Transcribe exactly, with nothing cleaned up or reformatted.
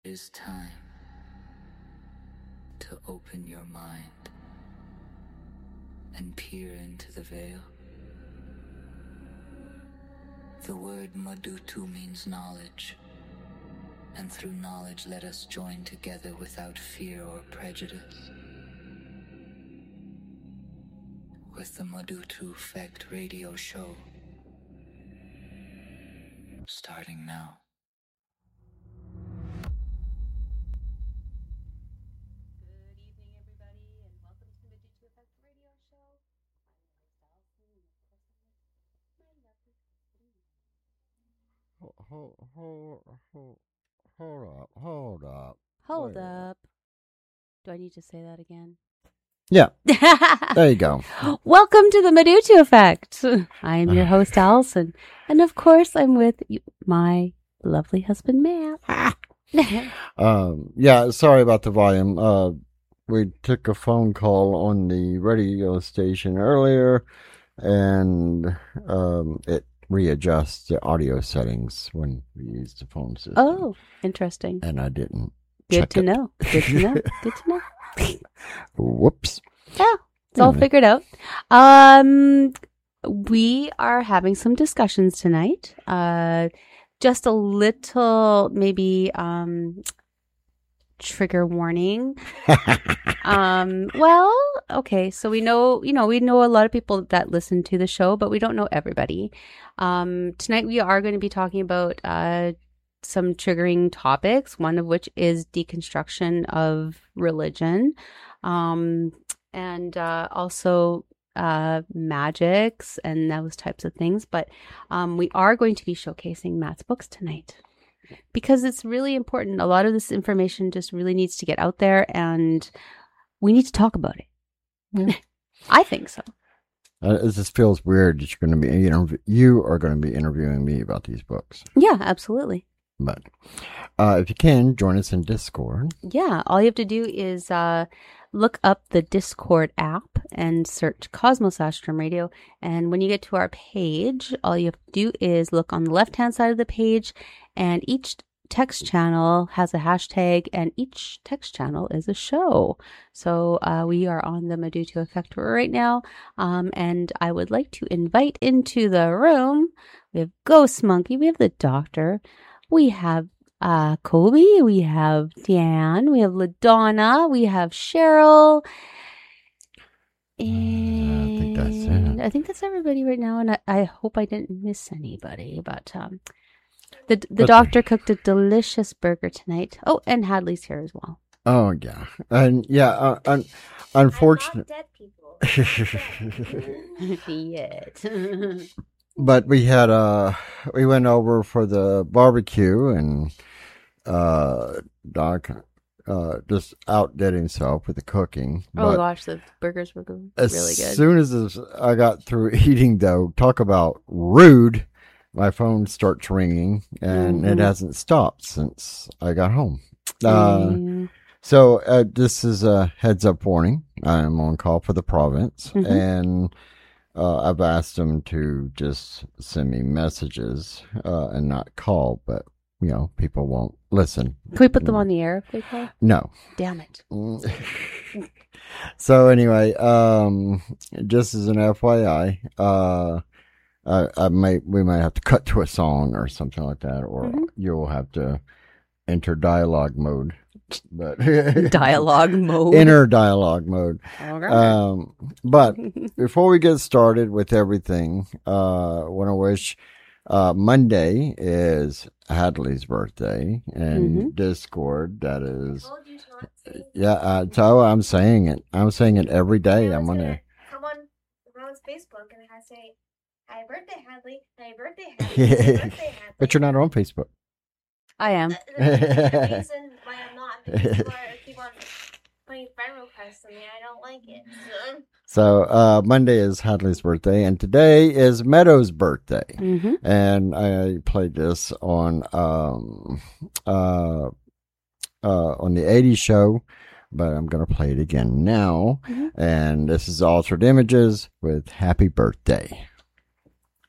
is time to open your mind and peer into the veil. The word Madutu means knowledge, and through knowledge let us join together without fear or prejudice. With the Madutu Effect radio show, starting now. Good evening, everybody, and welcome to the Madutu Effect radio show. I'm your host, Allison, my lovely Hold, hold, hold, hold up, hold up. Hold Wait. up. Do I need to say that again? Yeah, there you go. Welcome to the Madutu Effect. I am your host, Allison, and of course, I'm with you, my lovely husband, Matt. Um, yeah, sorry about the volume. Uh, we took a phone call on the radio station earlier, and um, it readjusts the audio settings when we use the phone system. Oh, interesting. And I didn't. Good check to it. know. Good to know. Good to know. Whoops. Yeah, it's all Anyway. figured out. Um, we are having some discussions tonight. Uh, just a little, maybe, um, trigger warning. Um, well, okay. So we know, you know, we know a lot of people that listen to the show, but we don't know everybody. Um, tonight we are going to be talking about, uh, some triggering topics, one of which is deconstruction of religion, um, and uh, also uh, magics and those types of things. But um, we are going to be showcasing Matt's books tonight because it's really important. A lot of this information just really needs to get out there, and we need to talk about it. Yeah. I think so. Uh, it just feels weird that you're going to be, you know, you are going to be interviewing me about these books. Yeah, absolutely. But uh, if you can, join us in Discord. Yeah, all you have to do is uh, look up the Discord app and search Cosmos Astrum Radio. And when you get to our page, all you have to do is look on the left-hand side of the page, and each text channel has a hashtag, and each text channel is a show. So uh, we are on the Madutu Effect right now, um, and I would like to invite into the room, we have Ghost Monkey, we have the Doctor, we have uh, Kobe, we have Dan, we have LaDonna, we have Cheryl. And I think that's it. I think that's everybody right now, and I, I hope I didn't miss anybody. But um, the the But- Doctor cooked a delicious burger tonight. Oh, and Hadley's here as well. Oh, yeah. And yeah, uh, un- unfortunately. I love dead people. Yet. But we had, uh, we went over for the barbecue, and uh, Doc uh, just outdid himself with the cooking. Oh But gosh, the burgers were good. as really good. soon as this, I got through eating, though, talk about rude, my phone starts ringing, and Mhm. it hasn't stopped since I got home. Uh, Yeah. So uh, this is a heads up warning. I'm on call for the province, Mhm. and uh, I've asked them to just send me messages uh, and not call. But you know, people won't listen. Can we put them on the air if they call? No. Damn it. So anyway, um, just as an F Y I, uh, I, I might we might have to cut to a song or something like that, or Mhm. you'll have to enter dialogue mode. But Dialogue mode. inner dialogue mode. Okay. Um, but before we get started with everything, uh, want to wish uh, Monday is Hadley's birthday, and Mhm. Discord that is. Told you to not say. Yeah, uh, so I'm saying it. I'm saying it every day. I I'm was gonna. come on Ron's Facebook and I say, "Happy birthday, Hadley! Happy birthday, Hadley! Happy birthday, Hadley!" But you're not on Facebook. I am. Uh, That's the reason why I'm not. Because people are, keep on putting friend requests on me. I don't like it. So. So uh, Monday is Hadley's birthday, and today is Meadow's birthday. Mm-hmm. And I played this on um uh uh on the eighties show, but I'm gonna play it again now. Mhm. And this is Altered Images with Happy Birthday.